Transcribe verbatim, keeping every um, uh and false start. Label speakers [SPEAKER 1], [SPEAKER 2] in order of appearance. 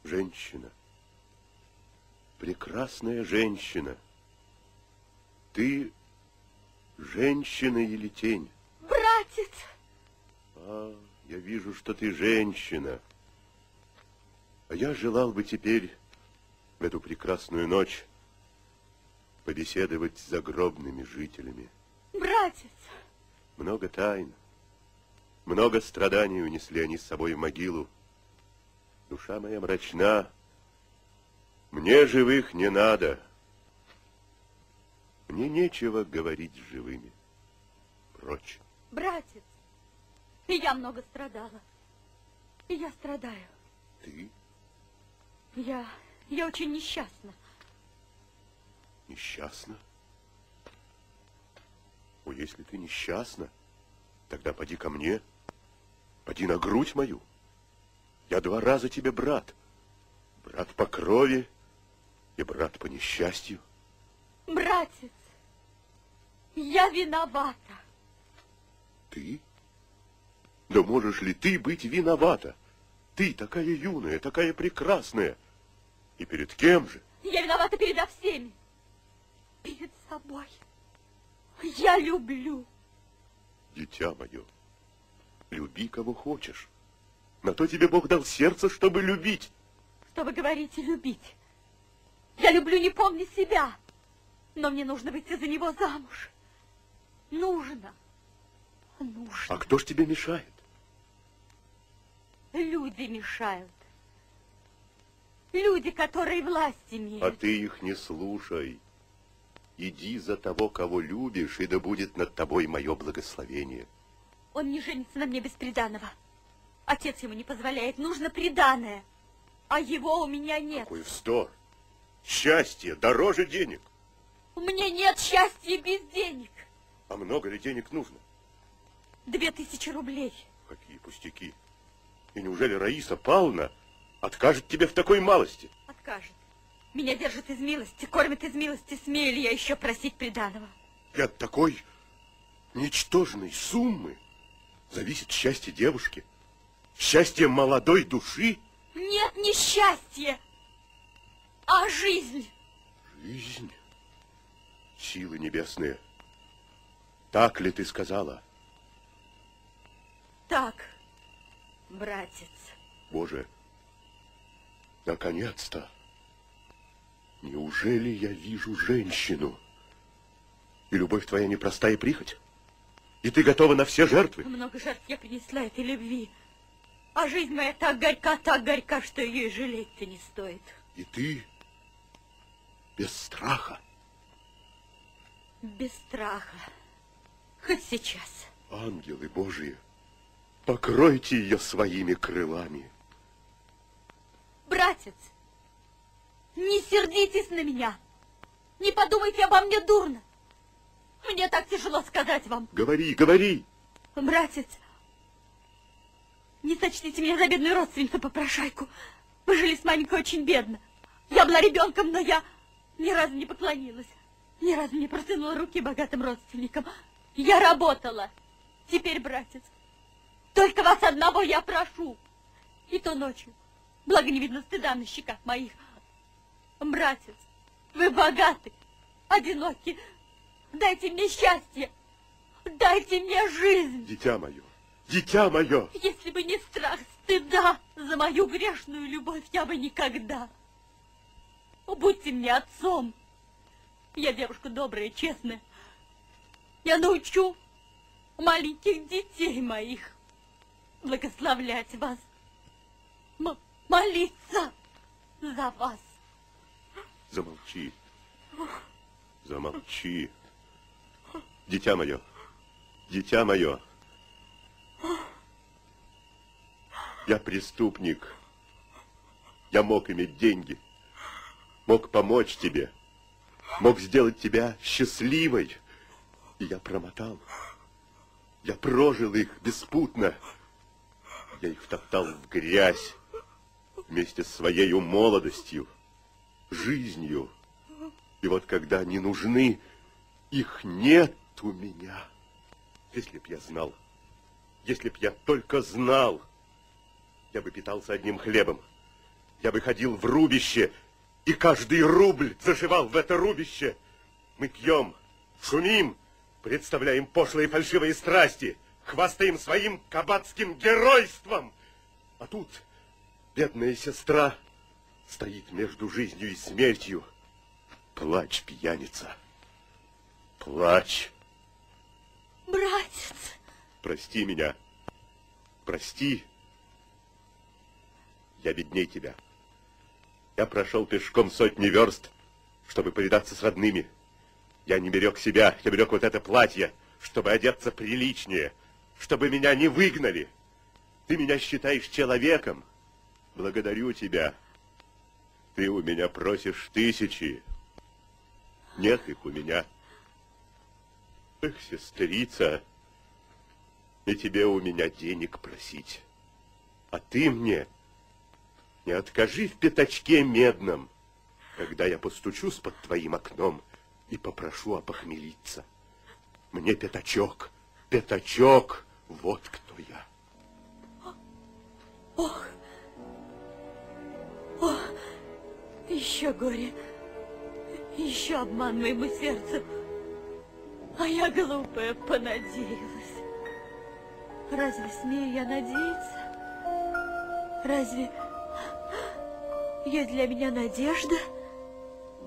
[SPEAKER 1] Женщина, прекрасная женщина, ты женщина или тень?
[SPEAKER 2] Братец!
[SPEAKER 1] А, я вижу, что ты женщина. А я желал бы теперь в эту прекрасную ночь побеседовать с загробными жителями.
[SPEAKER 2] Братец!
[SPEAKER 1] Много тайн, много страданий унесли они с собой в могилу. Душа моя мрачна. Мне живых не надо. Мне нечего говорить с живыми. Прочь.
[SPEAKER 2] Братец, и я много страдала. И я страдаю.
[SPEAKER 1] Ты?
[SPEAKER 2] Я, я очень несчастна.
[SPEAKER 1] Несчастна? О, если ты несчастна, тогда поди ко мне, поди на грудь мою. Я два раза тебе брат. Брат по крови и брат по несчастью.
[SPEAKER 2] Братец, я виновата.
[SPEAKER 1] Ты? Да можешь ли ты быть виновата? Ты такая юная, такая прекрасная. И перед кем же?
[SPEAKER 2] Я виновата передо всеми. Перед собой. Я люблю.
[SPEAKER 1] Дитя мое, люби кого хочешь. На то тебе Бог дал сердце, чтобы любить.
[SPEAKER 2] Что вы говорите, любить? Я люблю, не помня себя. Но мне нужно выйти за него замуж. Нужно. Нужно.
[SPEAKER 1] А кто ж тебе мешает?
[SPEAKER 2] Люди мешают. Люди, которые власть имеют.
[SPEAKER 1] А ты их не слушай. Иди за того, кого любишь, и да будет над тобой мое благословение.
[SPEAKER 2] Он не женится на мне без приданого. Отец ему не позволяет. Нужно приданое. А его у меня нет.
[SPEAKER 1] Какой вздор. Счастье дороже денег.
[SPEAKER 2] У меня нет счастья без денег.
[SPEAKER 1] А много ли денег нужно?
[SPEAKER 2] Две тысячи рублей.
[SPEAKER 1] Какие пустяки. И неужели Раиса Павловна откажет тебе в такой малости?
[SPEAKER 2] Откажет. Меня держит из милости, кормит из милости. Смею ли я еще просить приданого?
[SPEAKER 1] И от такой ничтожной суммы зависит счастье девушки, счастье молодой души.
[SPEAKER 2] Нет, не счастье, а жизнь.
[SPEAKER 1] Жизнь? Силы небесные. Так ли ты сказала?
[SPEAKER 2] Так, братец.
[SPEAKER 1] Боже, наконец-то. Неужели я вижу женщину? И любовь твоя непростая прихоть? И ты готова на все жертвы?
[SPEAKER 2] Много жертв я принесла этой любви. А жизнь моя так горька, так горька, что ее и жалеть-то не стоит.
[SPEAKER 1] И ты без страха?
[SPEAKER 2] Без страха. Хоть сейчас.
[SPEAKER 1] Ангелы Божии, покройте ее своими крылами.
[SPEAKER 2] Братец, не сердитесь на меня. Не подумайте обо мне дурно. Мне так тяжело сказать вам.
[SPEAKER 1] Говори, говори.
[SPEAKER 2] Братец, не сочтите меня за бедную родственницу-попрошайку. Вы жили с маменькой очень бедно. Я была ребенком, но я ни разу не поклонилась. Ни разу не протянула руки богатым родственникам. Я работала. Теперь, братец, только вас одного я прошу. И то ночью. Благо не видно стыда на щеках моих. Братец, вы богаты, одиноки. Дайте мне счастье. Дайте мне жизнь.
[SPEAKER 1] Дитя мое, дитя мое.
[SPEAKER 2] Если бы не страх стыда за мою грешную любовь, я бы никогда. Будьте мне отцом. Я девушка добрая, честная. Я научу маленьких детей моих благословлять вас, м- молиться за вас.
[SPEAKER 1] Замолчи, замолчи. Дитя мое, дитя мое. Я преступник. Я мог иметь деньги, мог помочь тебе, мог сделать тебя счастливой. И я промотал. Я прожил их беспутно. Я их втоптал в грязь вместе с своей молодостью, жизнью. И вот когда они нужны, их нет у меня. Если б я знал, если б я только знал, я бы питался одним хлебом. я бы ходил в рубище, и каждый рубль зашивал в это рубище. Мы пьем, шумим, представляем пошлые фальшивые страсти, хвастаем своим кабацким геройством. А тут бедная сестра стоит между жизнью и смертью. Плачь, пьяница, плачь.
[SPEAKER 2] Братец!
[SPEAKER 1] Прости меня, прости. Я бедней тебя. Я прошел пешком сотни верст, чтобы повидаться с родными. Я не берег себя, я берег вот это платье, чтобы одеться приличнее, чтобы меня не выгнали. Ты меня считаешь человеком. Благодарю тебя. Ты у меня просишь тысячи. Нет их у меня. Эх, сестрица, и тебе у меня денег просить. А ты мне не откажи в пятачке медном, когда я постучусь под твоим окном и попрошу опохмелиться. Мне пятачок, пятачок, вот кто я.
[SPEAKER 2] Ох, ох, еще горе, еще обман моему сердцу. А я, глупая, понадеялась. Разве смею я надеяться? Разве есть для меня надежда?